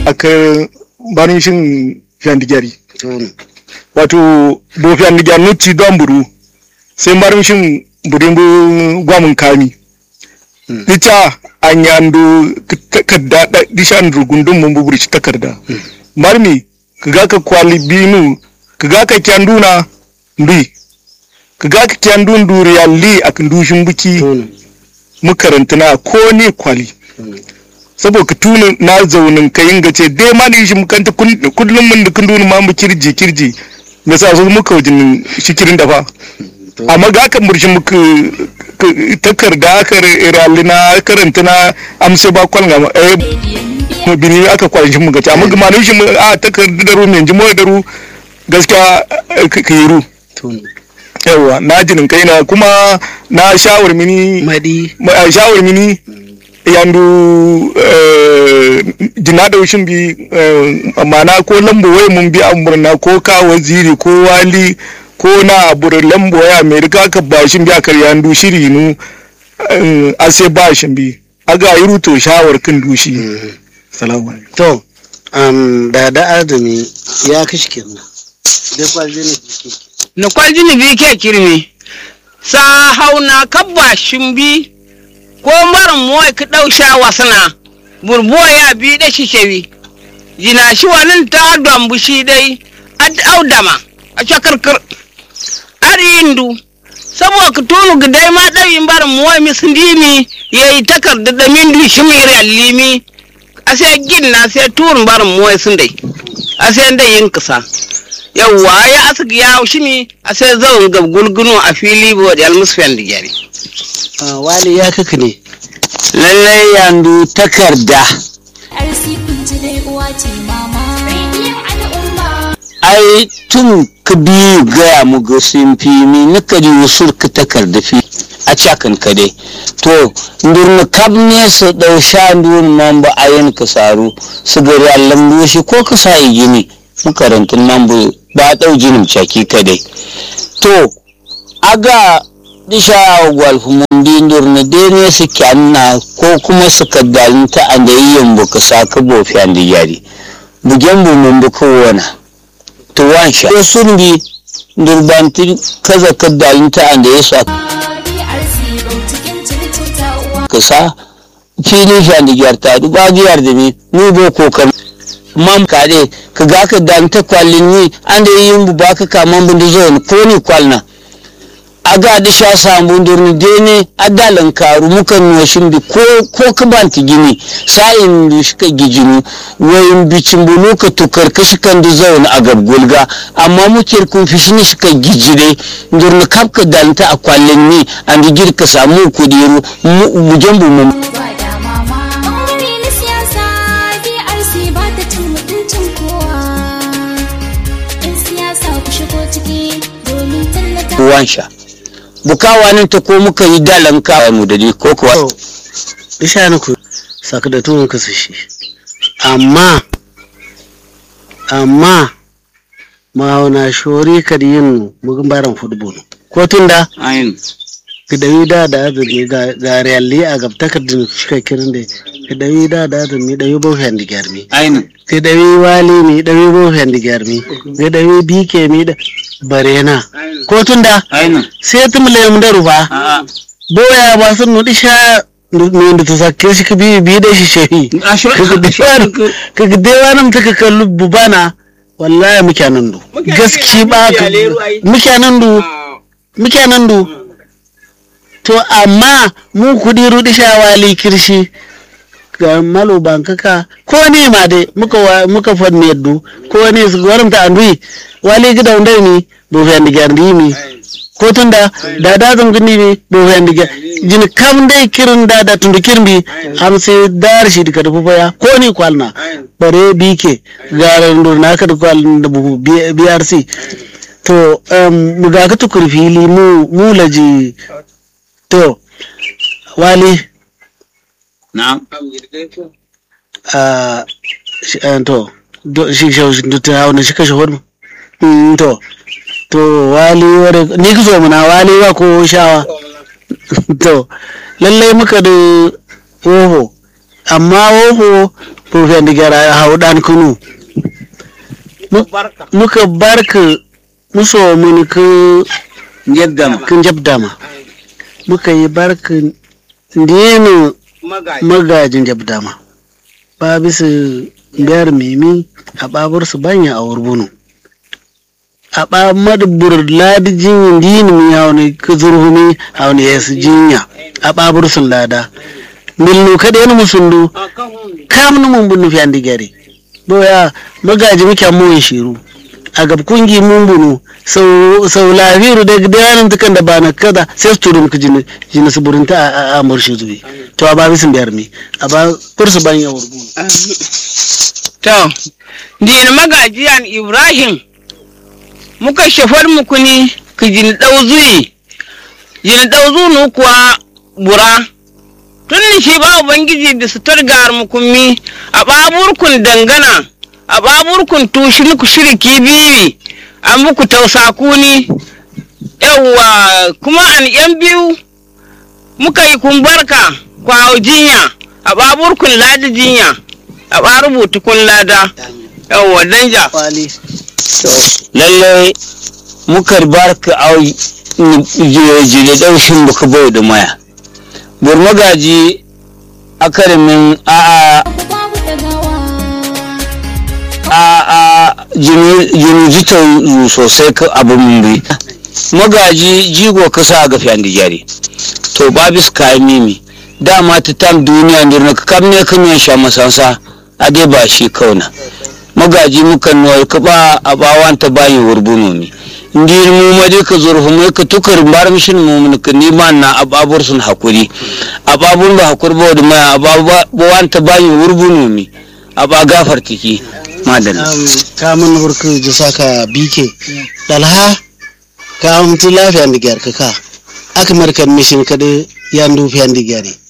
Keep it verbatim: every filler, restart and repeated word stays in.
aka barin shin fiyandigari wato bo fiyandigari no ci don buru sai barin shin burin bu gwamun kami ita anyando takarda dishan rugundun mun buburi ci takarda marmi kaga ka kwali binu kaga ka kyanduna mbi kaga ka kyandun duriya li akan dushin buki makarantana ko ne kwali saboda ka tuna na zaunin ka yin gace dai ma da shi mukanta kullum mun da kundun ma mu kirji kirji me sa su muka wajin shikirin da fa amma ga ka murshi muka takarda aka iralina karantana amsa ba kwal ga eh bini aka kwalin mu gace amma ga malin shi a takarda da ru men jimo da ru gaskiya ka yiru yawa na jinin kaina kuma na shawar mini madi shawar mini yandu jina da wushin bi mana ko lambo wai mun bi amurna ko ka waziri ko wali ko na abur lambo ya amerika ka bashin bi akar yandu shiri nu ase bashin bi aga yiru to shawar kan dushi salamu alaikum to um da da azumi ya kashi kenan da kwaljini bi na kwaljini bi ke kirmi sa hauna kabashin bi ko marin moy ka dau shawa sana burbo ya bi da shishewi jina shi wannan ta don bushi dai ad audama a chakarkar arindu sabo ka tunu gidai ma dai barin moy mi sindimi yayi takarda da min du shi mi rallimi ase ginna sai turun barin moy sun dai ase dai yin kasa yawwa ya asigi ya shi mi ase zawun gab gulgunu a fili bo da almusfen da gari wali ya kaka ne lallai yandu takarda ai tun ka biyu gaya mu ga sun fi mi nika ji wasu ka takarda fi a cakan ka dai to ndurna kab ne su dau sha ndurna man ba ayin ka saru su gari allan doshi ko ka sa yi gini makarantun nan ba dau jinin caki ka dai to aga disha gwalfu mun dindur na dene su kyanna ko kuma su kaddalinta anda yiyin buka saka bofi andi yari bugen bu mun buka wana to wansha ko sun bi durbanti kaza kaddalinta anda yasa kasa fili shi andi yarta du ba giyar da ni ni bo kokar mam kade ka ga ka danta kwallin ni anda yiyin bu baka kaman bin zo ko ni kwalna aga da sha samu durni dene adalan karu mukan noshin bi ko ko ka banti gini sayin du shika gijinu wayin bicin bulu ka tukar kashi kan da zauna a gabgulga amma muke kun fishi ne shika gijire durni kapka dalta a kwallin ni an di girka samu kudiru mu jambu mu wansha bukawa nan ta ko muka yi dalan kawai mu da ko kuwa isha na ku saka da tun ka shi amma amma ma wana shori ka yin mugun baran football ko tunda ayin kidawi da da azumi ga ga realli a gabtakar da shika kirin da kidawi da da azumi da yubo hand garmi ayin kidawi wali mi da yubo hand garmi kidawi bike mi da barena ko tunda ayin sai tumle mu da ruba boya ba sun nudi sha ne da sakke shi bi bi da shi shehi ka ga dewa nan ta kallu bubana wallahi muke nan du gaski ba muke nan du muke nan du to amma mu kudi rudi shawali kirshi ga malo bankaka ko ne ma dai muka muka fanne yaddu ko ne su gwaramta andui wali gida undai ni bo fendi gardi mi ko tunda da da zan gindi mi bo fendi ga jin kam dai kirin da da tundu kirbi am sai dar shi daga dubu baya ko ni kwalna bare bike garan dur na ka da kwal da bu B R C to um mu ga ka tukur fili mu mu laji to wali na'am ah to shi shi ta hauna shi kashe hudu to to wali ware ni kuzo muna wali wa ko shawa to lallai muka da woho amma woho bo fiyan digara haudan kunu muka barka muso mun ku yadda kun jabdama muka yi barka ndiyenu magajin jabdama ba bisu biyar mimi a babur su banya a wurbunu a ba madubur ladi jin dini mi hauni kuzurhumi hauni yesu jinya a babur sun lada millu kada yana musundu kamun mun bunu fi andi gari boya magaji muke mun shiru a gab kungi mun bunu sau sau lafiru da gidanan tukan da bana kada sai su turu muka jini jini su burinta a murshi zubi to a ba bisin biyar mi a ba kursu banya wurbunu to din magaji an Ibrahim muka shafar muku ni ki jin dauzuyi jin dauzunu kuwa bura tun shi ba ubangiji da su targar mukumi a baburkun dangana a baburkun tushin ku shiriki biwi an muku tausakuni yawa kuma an yan biyu muka yi kumbarka kwa jinya a baburkun ladi jinya a ba rubuta kun lada yawa danja lallai mukar barka au jire daushin buka bai da maya burmagaji akarimin a a a jini jita sosai ka abin mumbi magaji jigo kasa ga fiyan jari to babis kayan mimi dama ta tam duniya ndirna ka kamne kan sha masansa a dai ba shi kauna magaji mukan noy ka ba a bawan ta bayin wurbuno mi ndir mu made ka zurfu mai ka tukar bar mishin mu mun ka ni man na ababur sun hakuri ababur ba hakur ba da mai abawan ta bayin wurbuno mi aba gafar tiki madalla kamun hurku ji saka bike dalha ka mutu lafiya ndigar ka ka aka markan mishin kada ya ndu fiyan digari